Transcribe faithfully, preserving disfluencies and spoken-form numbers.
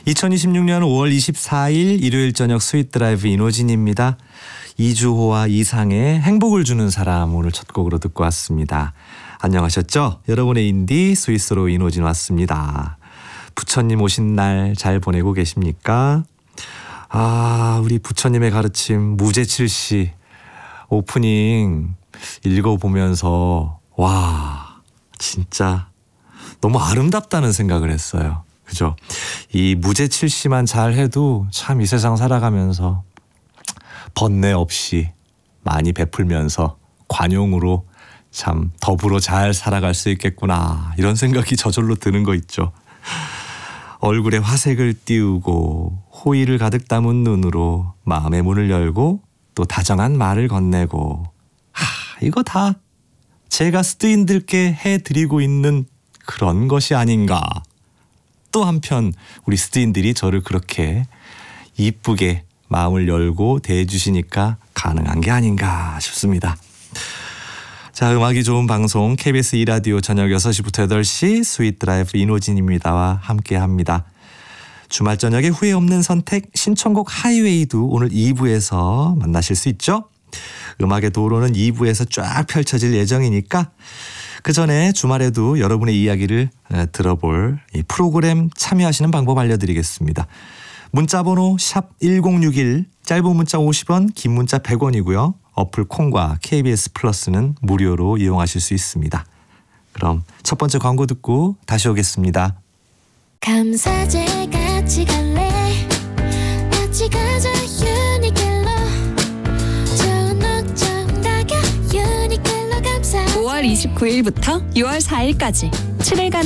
이천이십육 년 오월 이십사일 일요일 저녁 스윗 드라이브 이노진입니다. 이주호와 이상의 행복을 주는 사람 오늘 첫 곡으로 듣고 왔습니다. 안녕하셨죠? 여러분의 인디 스위스로 이노진 왔습니다. 부처님 오신 날 잘 보내고 계십니까? 아, 우리 부처님의 가르침 무제칠시 오프닝 읽어보면서 와, 진짜 너무 아름답다는 생각을 했어요. 그죠? 이 무제칠시만 잘 해도 참 이 세상 살아가면서 번뇌 없이 많이 베풀면서 관용으로 참 더불어 잘 살아갈 수 있겠구나, 이런 생각이 저절로 드는 거 있죠. 얼굴에 화색을 띄우고 호의를 가득 담은 눈으로 마음의 문을 열고 또 다정한 말을 건네고, 하, 이거 다 제가 스드인들께 해드리고 있는 그런 것이 아닌가. 또 한편 우리 스드인들이 저를 그렇게 이쁘게 마음을 열고 대해주시니까 가능한 게 아닌가 싶습니다. 자, 음악이 좋은 방송 케이비에스 이 라디오 저녁 여섯 시부터 여덟 시 스윗 드라이브 이노진입니다와 함께합니다. 주말 저녁에 후회 없는 선택 신청곡 하이웨이도 오늘 이 부에서 만나실 수 있죠. 음악의 도로는 이 부에서 쫙 펼쳐질 예정이니까 그 전에 주말에도 여러분의 이야기를 들어볼 이 프로그램 참여하시는 방법 알려드리겠습니다. 문자번호 샵 일공육일, 짧은 문자 오십 원, 긴 문자 백 원이고요. 어플 콩과 케이비에스 플러스는 무료로 이용하실 수 있습니다. 그럼 첫 번째 광고 듣고 다시 오겠습니다. 감사제 같이 갈래 같이 가자 유니클로 좋은 옷 좋은 가격 유니클로 감사 오월 이십구일부터 유월 사일까지 칠 일간